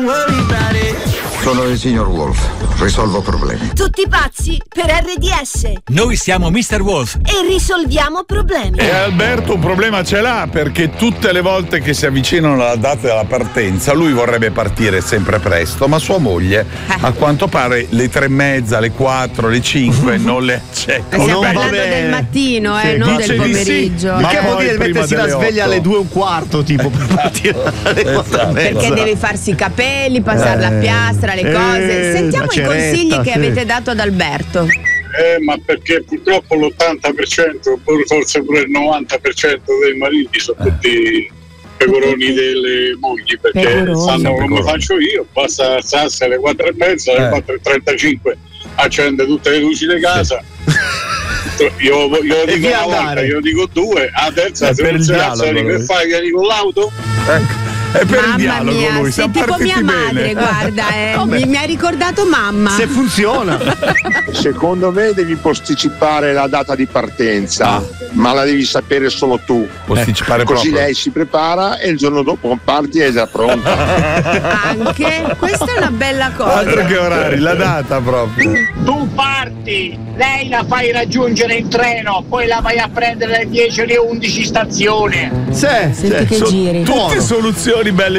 Sono il signor Wolf, risolvo problemi. Tutti pazzi per RDS. Noi siamo Mr. Wolf e risolviamo problemi. E Alberto un problema ce l'ha, perché tutte le volte che si avvicinano alla data della partenza lui vorrebbe partire sempre presto, ma sua moglie a quanto pare le 3:30, le 4, le 5 non le accetta. Stiamo parlando del mattino, non del pomeriggio. Ma che vuol dire mettersi la sveglia alle 2:15 tipo per partire alle 4:30? Perché devi farsi i capelli, passare la piastra, le cose. Sentiamo i consigli che avete dato ad Alberto. Ma perché purtroppo l'80%, forse pure il 90% dei mariti sono tutti pecoroni delle mogli, perché sanno come faccio io, basta alzarsi alle 4:30, alle 4:35 accende tutte le luci di casa. Io dico una volta, io dico due, a terza se non si alza, che fai? Vieni con l'auto? È per mamma il dialogo mia, lui, sei tipo mia madre, guarda, mi ha ricordato mamma. Se funziona. Secondo me devi posticipare la data di partenza, ma la devi sapere solo tu. Posticipare così proprio. lei si prepara e il giorno dopo parti e è già pronta. Anche questa è una bella cosa. Altro che orari, la data proprio. Tu parti, lei la fai raggiungere in treno, poi la vai a prendere alle 10 alle 11 stazione. Senti che giri. Tutte soluzioni belle